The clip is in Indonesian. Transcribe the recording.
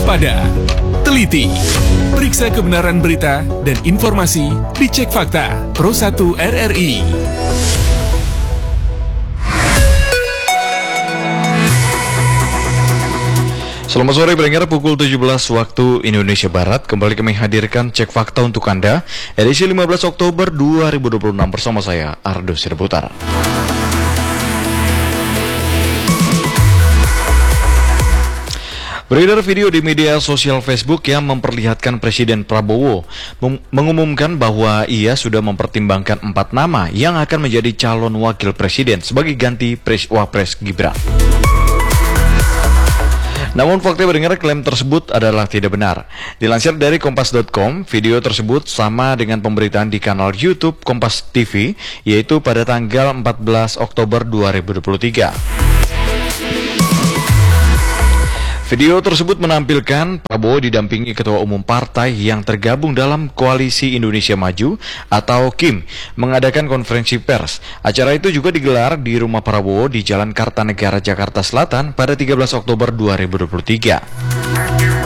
waspada, teliti, periksa kebenaran berita dan informasi dicek fakta Pro 1 RRI. Selamat sore pendengar, pukul 17 waktu Indonesia Barat. Kembali kami hadirkan cek fakta untuk Anda, edisi 15 Oktober 2026 bersama saya, Ardo Sirputar. Beredar video di media sosial Facebook yang memperlihatkan Presiden Prabowo mengumumkan bahwa ia sudah mempertimbangkan 4 nama yang akan menjadi calon wakil presiden sebagai ganti Wapres Gibran. Namun fakta pendengar, klaim tersebut adalah tidak benar. Dilansir dari Kompas.com, video tersebut sama dengan pemberitaan di kanal YouTube Kompas TV, yaitu pada tanggal 14 Oktober 2023. Video tersebut menampilkan Prabowo didampingi Ketua Umum Partai yang tergabung dalam Koalisi Indonesia Maju atau KIM mengadakan konferensi pers. Acara itu juga digelar di rumah Prabowo di Jalan Kartanegara, Jakarta Selatan pada 13 Oktober 2023.